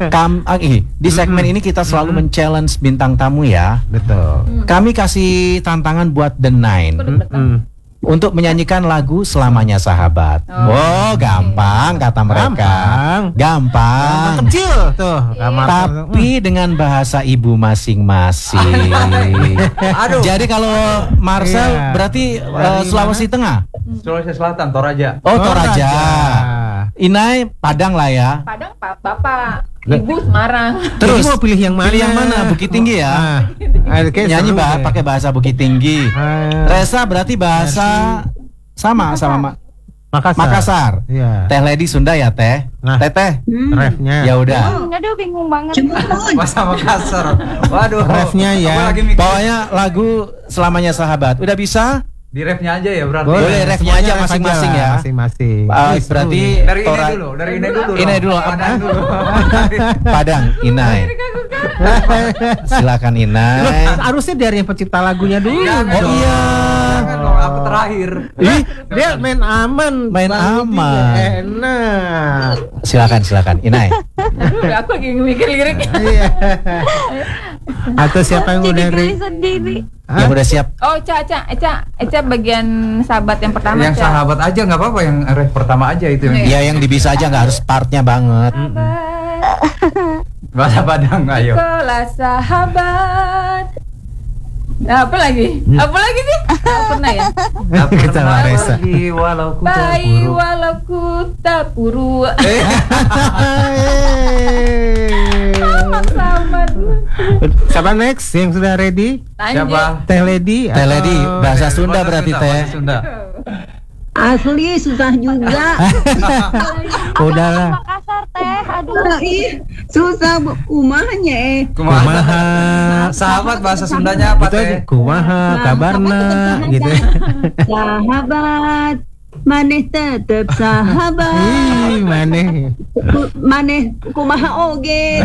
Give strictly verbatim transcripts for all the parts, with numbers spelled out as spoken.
Kam, ah, ini, di segmen ini kita selalu men-challenge bintang tamu ya. Betul. Kami kasih tantangan buat The Nine Mm-mm. untuk menyanyikan lagu Selamanya Sahabat. Oh, Oh, gampang kata mereka. Gampang. Gampang. Kecil tuh kamar. Tapi dengan bahasa ibu masing-masing. Aduh. Jadi kalau Marcel Iya. berarti eh, Dari Sulawesi Tengah. Sulawesi Selatan, Toraja. Oh, Toraja. Inai Padang lah ya. Padang Pak, Bapak, Ibu Semarang. Terus Jadi mau pilih yang mana? Pilih yang mana? Bukit Tinggi ya. Ah, ah, kayak Nyanyi seru bah, deh. pakai bahasa Bukit Tinggi. Ah, Resa berarti bahasa sama sama Ma- Makassar. Makassar. Iya. Teh Lady Sunda ya teh. Nah. Teteh. Refnya. Ya udah. Hmm, aduh bingung banget. Bahasa Makassar. Waduh. Refnya ya. Aku lagi mikir. Pokoknya lagu Selamanya Sahabat. Udah bisa? Di refnya aja ya berarti. Boleh, refnya semuanya aja ref masing-masing lah, ya. Masing-masing. Ah, Ini seru berarti nih. Dari Tora- ini dulu, dari ini dulu. Ini dulu. Padang dulu. Padang, Inai. Silakan Loh, Inai. harusnya dari yang pencipta lagunya dulu. Jangan Oh dong. iya. Jangan dong, aku terakhir. Ih, Dia main aman. Main Bang Uti aman. Enak. silakan silakan Inai. Aduh, aku lagi mikir liriknya. Iya. Atau siapa yang udah Jadi re- sendiri. Yang udah siap. Oh, Ca, Ca, Eca, Eca bagian sahabat yang pertama, Yang Ca. sahabat aja nggak apa-apa, yang ref pertama aja itu yang Ya yang dibisa aja nggak harus partnya banget. bahasa Padang. Ayo. Sekolah sahabat. Nah, apa lagi? Apa lagi sih? Nggak pernah ya. Tak Kita pernah Resa. pergi walau ku Bayi terpuruk. walau ku tak puru. Eh, Sama-sama. Siapa next yang sudah ready? siapa? Teh Lady. Teh Lady, atau- bahasa Sunda Bahasa berarti Sunda, teh. bahasa Sunda. Asli susah juga. Udahlah. Makassar teh, aduh. Ih, susah bu- kumahnya eh. Kumaha? Kumaha. Sahabat bahasa Sundanya apa Itu aja. teh? Kumaha kabarna gitu. Sahabat, maneh tetep sahabat. Ih, maneh. Ku- Maneh kumaha oge.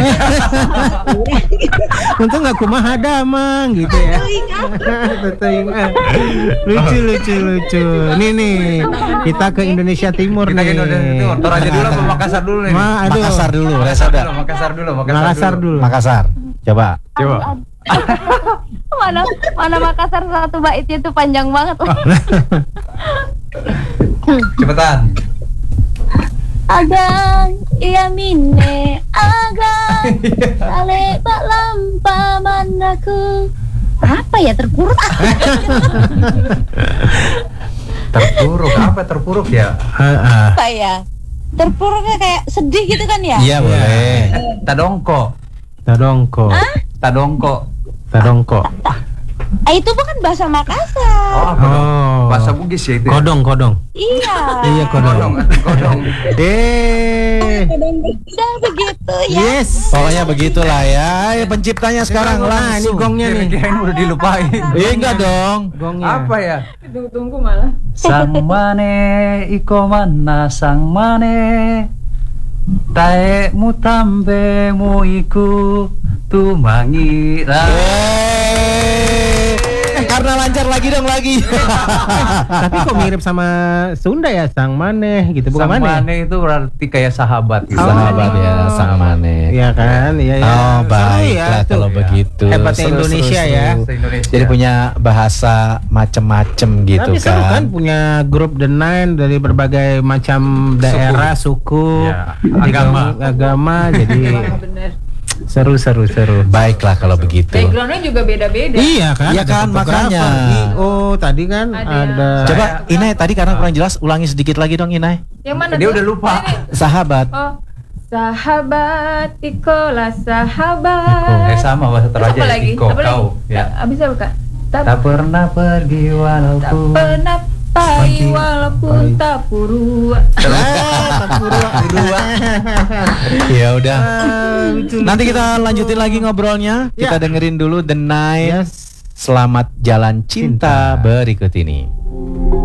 Untung nggak kumaha damang gitu ya. Teuing, ah. Lucu lucu lucu. Nih nih, kita ke Indonesia Timur Kita nih. ke Indonesia Timur. Toraja dulu apa Makassar dulu nih? Ma, aduh. Makassar dulu, Resa Makassar udah. dulu, Makassar dulu, Makassar dulu. Makassar. Coba. Coba. Mana mana Makassar satu baitnya tuh panjang banget. Cepetan. Agang iya mine agang ale bak lampa manaku. Apa ya terpuruk? Terpuruk apa terpuruk ya? Heeh. Apa ya? Terpuruknya kayak sedih gitu kan ya? Iya boleh. Tadongko. Tadongko. Tadongko. Tadongko. Ah, itu bukan bahasa Makassar. Oh, apa dong? Oh. Bahasa Bugis ya itu. Ya? Kodong kodong. Iya. Iya Kodong, kodong. kodong. Eh. Udah begitu ya. Yes. Pokoknya begitulah ya. Ayo penciptanya sekarang Nah, ini langsung. gongnya nih. Kira-kira udah dilupain. Iya enggak dong. Gongnya. Apa ya? Tunggu-tunggu malah. Sang mane iko mana sang mane tae mutambe mu iku tumangi. Yeay. Karena lancar lagi dong lagi. Tapi kok mirip sama Sunda ya, sang maneh gitu, bukan Sang maneh. mane itu berarti kayak sahabat gitu. Sahabat ya, sang mane. Iya kan? Iya ya. Oh Seru baiklah tuh. kalau begitu. Hebatnya Seru, Indonesia seru, ya. seru. Bahasa Indonesia. Jadi punya bahasa macem-macem gitu Tapi seru kan kan. punya grup The Nine dari berbagai macam daerah, suku, Ya, agama. agama. Jadi Bener. seru seru seru. Baiklah kalau begitu. Backgroundnya juga beda-beda. Iya kan? Iya ada kan, fotografer. makanya. I- Oh tadi kan Ada. ada. Coba Inai tadi karena kurang jelas ulangi sedikit lagi dong Inai. Yang mana Dia tuh? udah lupa. Ini. Sahabat. Oh, sahabat, ikolah sahabat. Eh sama bahasa Toraja. Apa lagi? Iko, Apa lagi? kau. Ya. Abis apa kak? Tak, Tak pernah pergi walau tak ku. pernah pagi walaupun tak puru. Ya udah. Ah, lucu, Nanti lucu. kita lanjutin lagi ngobrolnya. Kita Ya. dengerin dulu The Night. Yes. Selamat jalan cinta Cinta. berikut ini.